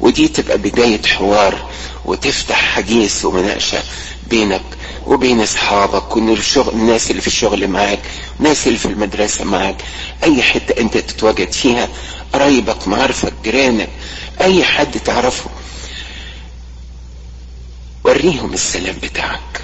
ودي تبقى بداية حوار وتفتح حديث ومناقشة بينك وبين اصحابك والناس اللي في الشغل معاك، الناس اللي في المدرسة معاك، اي حتة انت تتواجد فيها، قرايبك، معارفك، جيرانك، اي حد تعرفه، وريهم السلام بتاعك،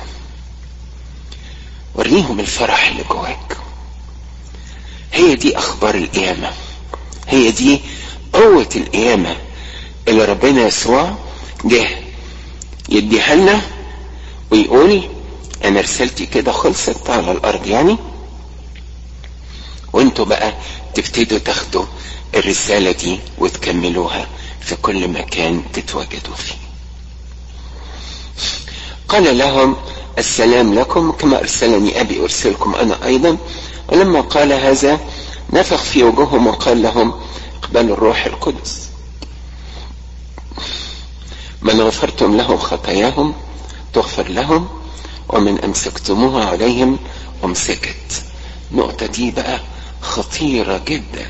وريهم الفرح اللي جواك. هي دي اخبار القيامة، هي دي قوة القيامة اللي ربنا يسوع جه يديها لنا ويقول انا رسالتي كده خلصت على الارض يعني، وانتوا بقى تبتدوا تاخدوا الرسالة دي وتكملوها في كل مكان تتواجدوا فيه. قال لهم السلام لكم، كما ارسلني ابي ارسلكم انا ايضا. ولما قال هذا نفخ في وجوههم وقال لهم اقبلوا الروح القدس. من غفرتم لهم خطاياهم تغفر لهم، ومن امسكتموها عليهم امسكت. النقطة دي بقى خطيرة جدا.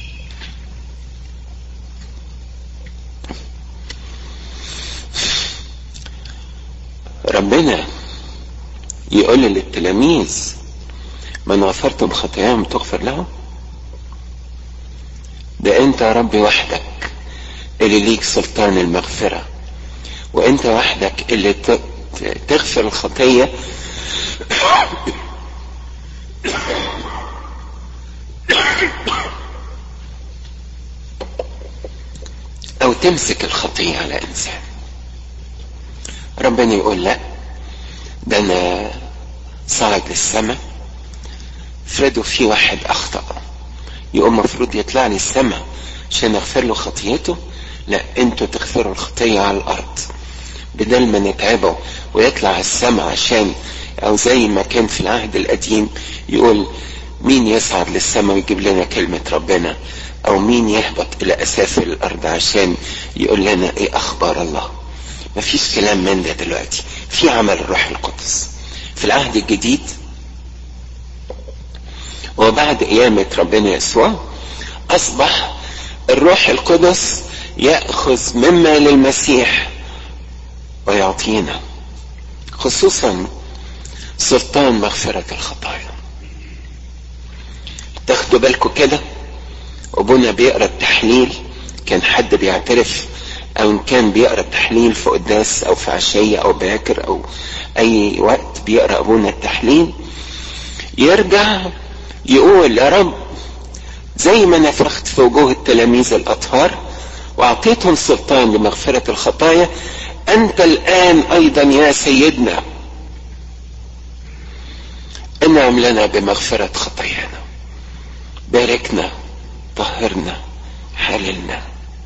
ربنا يقول للتلاميذ من غفرتم خطاياهم تغفر لهم. ده انت يا ربي وحدك اللي ليك سلطان المغفرة، وانت وحدك اللي تغفر الخطية او تمسك الخطية على انسان. ربنا يقول لا، ده انا صعد للسماء، افرضوا في واحد اخطأ يقوم مفروض يطلع لي السماء عشان اغفر له خطيته؟ لا، انتوا تغفروا الخطية على الارض، بدل ما نتعبوا ويطلع السماء عشان، او زي ما كان في العهد القديم يقول مين يصعد للسماء ويجيب لنا كلمة ربنا، او مين يهبط الى اسافل الارض عشان يقول لنا ايه اخبار الله. مفيش كلام من ده دلوقتي، في عمل الروح القدس في العهد الجديد. وبعد قيامة ربنا يسوع اصبح الروح القدس يأخذ مما للمسيح ويعطينا، خصوصا سلطان مغفرة الخطايا. تاخدوا بالكم كده، ابونا بيقرأ التحليل، كان حد بيعترف او ان كان بيقرأ التحليل في قداس او في عشية او باكر او اي وقت بيقرأ ابونا التحليل، يرجع يقول يا رب زي ما نفخت في وجوه التلاميذ الاطهار واعطيتهم سلطان لمغفرة الخطايا، انت الان ايضا يا سيدنا انعم لنا بمغفرة خطايانا، باركنا، طهرنا، حللنا.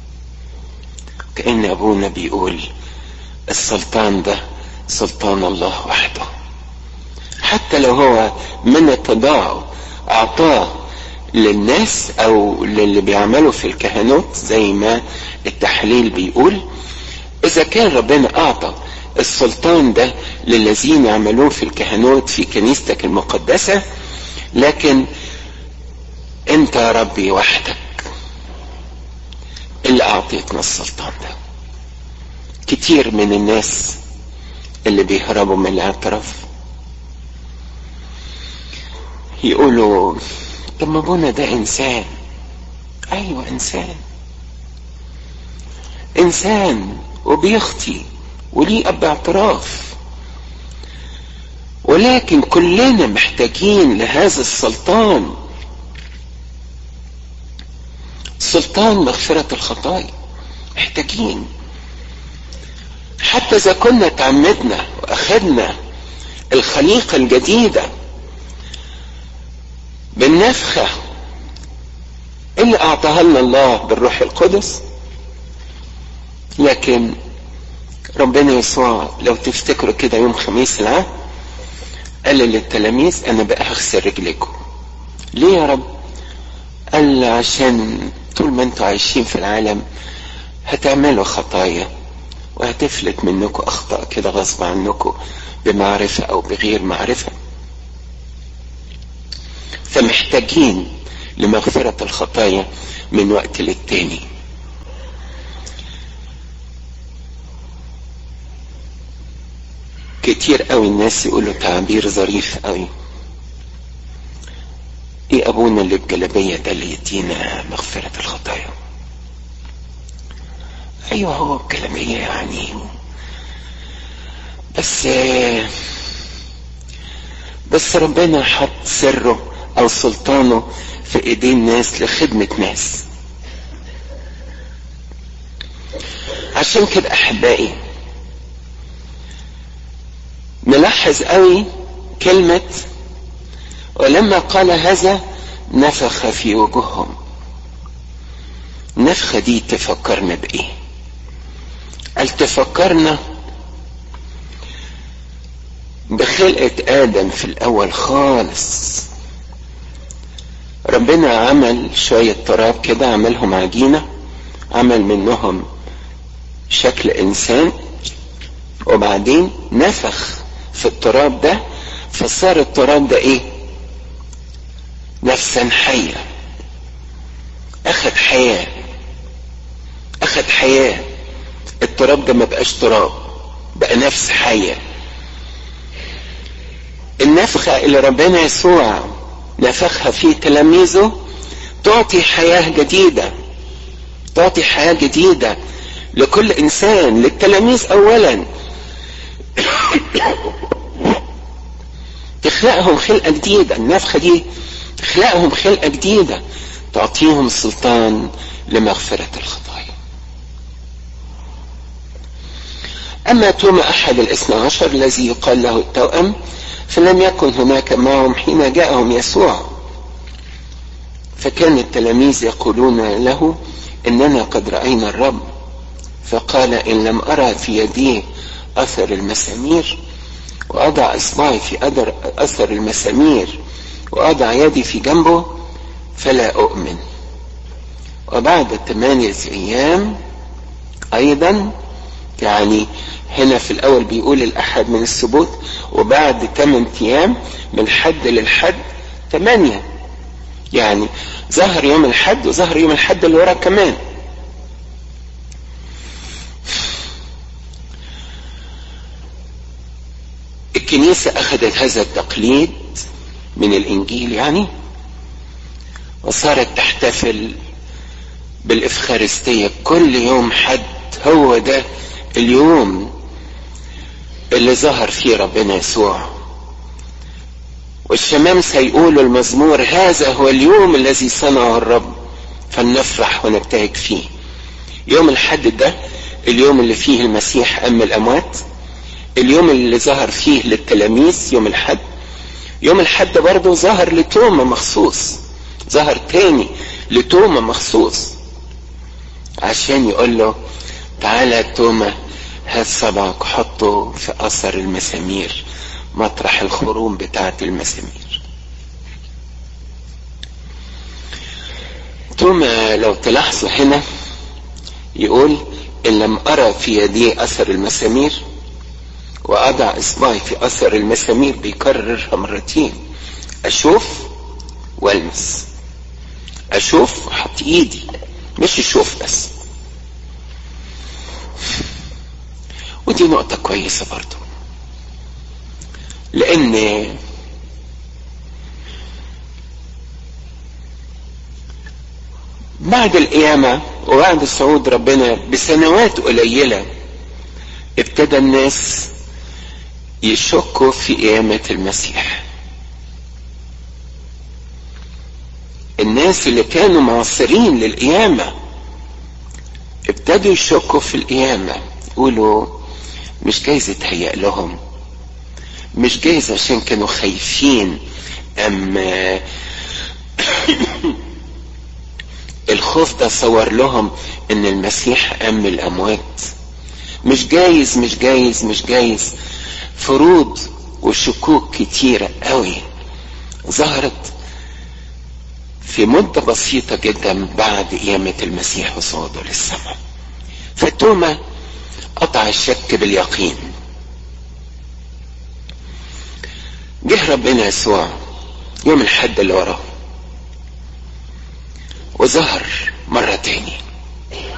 كأن ابونا بيقول السلطان ده سلطان الله وحده، حتى لو هو من التضاع اعطاه للناس او للي بيعملوا في الكهنوت زي ما التحليل بيقول. اذا كان ربنا اعطى السلطان ده للذين يعملون في الكهنوت في كنيستك المقدسة، لكن انت يا ربي وحدك اللي اعطيتنا السلطان ده. كتير من الناس اللي بيهربوا من الاعتراف يقولوا طب ما ابونا ده انسان. ايوه انسان وبيخطي وليه اب اعتراف، ولكن كلنا محتاجين لهذا السلطان، سلطان مغفرة الخطايا. محتاجين، حتى اذا كنا تعمدنا واخدنا الخليقة الجديدة بالنفخة اللي اعطاها لنا الله بالروح القدس، لكن ربنا يسوع لو تفتكروا كده يوم خميس العهد قال للتلاميذ انا بقى هغسل رجليكم. ليه يا رب؟ قال عشان طول ما انتوا عايشين في العالم هتعملوا خطايا وهتفلت منكم اخطاء كده غصب عنكم بمعرفة او بغير معرفة، فمحتاجين لمغفرة الخطايا من وقت للتاني. كتير قوي الناس يقولوا تعبير ظريف قوي: ايه ابونا اللي بجلبية ده اللي يدينا مغفرة الخطايا؟ ايوه هو بجلبية يعني، بس ربنا حط سره او سلطانه في ايدين ناس لخدمة ناس. عشان كده احبائي نلاحظ قوي كلمة ولما قال هذا نفخ في وجوههم. النفخة دي تفكرنا بايه؟ قال تفكرنا بخلقة آدم في الأول خالص. ربنا عمل شوية تراب كده، عملهم عجينة، عمل منهم شكل إنسان، وبعدين نفخ في التراب ده، فصار التراب ده إيه؟ نفسا حية. أخذ حياة. التراب ده ما بقاش تراب، بقى نفس حية. النفخة اللي ربنا يسوع نفخها في تلاميذه تعطي حياة جديدة لكل إنسان، للتلاميذ أولا تخلقهم خلقة جديدة. النفخة دي تخلقهم خلقة جديدة تعطيهم سلطان لمغفرة الخطايا. أما توما أحد ال12 الذي يقال له التوأم فلم يكن هناك معهم حين جاءهم يسوع، فكان التلاميذ يقولون له إننا قد رأينا الرب، فقال إن لم أرى في يديه أثر المسامير وأضع إصبعي في أثر المسامير وأضع يدي في جنبه فلا أؤمن. وبعد 8 أيام أيضا، يعني هنا في الأول بيقول الأحد من السبوت، وبعد 8 أيام من حد للحد 8، يعني ظهر يوم الحد وظهر يوم الحد اللي وراه كمان. الكنيسة أخذت هذا التقليد من الإنجيل يعني، وصارت تحتفل بالإفخارستية كل يوم حد. هو ده اليوم اللي ظهر فيه ربنا يسوع. والشمامسة يقولوا المزمور هذا هو اليوم الذي صنعه الرب فلنفرح ونبتهج فيه. يوم الحد ده اليوم اللي فيه المسيح قام من الأموات، اليوم اللي ظهر فيه للتلاميذ يوم الحد. يوم الحد برضه ظهر لتوما مخصوص، ظهر تاني لتوما مخصوص عشان يقول له تعالى توما هات صبعك حطه في أثر المسامير، مطرح الخروم بتاعت المسامير. توما لو تلاحظوا هنا يقول إن لم أرى في يدي أثر المسامير وأضع إصبعي في أثر المسامير، بيكررها مرتين: أشوف والمس، أشوف وحط إيدي، مش أشوف بس. ودي نقطة كويسة برضو، لأن بعد القيامة وبعد صعود ربنا بسنوات قليلة ابتدى الناس يشكوا في قيامة المسيح. الناس اللي كانوا معاصرين للقيامة ابتدوا يشكوا في القيامة، يقولوا مش جايز يتهيأ لهم، مش جايز عشان كانوا خايفين أما الخوف ده صور لهم ان المسيح قام من الأموات. مش جايز. فروض وشكوك كتيرة قوي ظهرت في مدة بسيطة جدا بعد قيامة المسيح وصعوده للسماء. فتوما قطع الشك باليقين. جه ربنا يسوع يوم الحد اللي وراه وظهر مرة تاني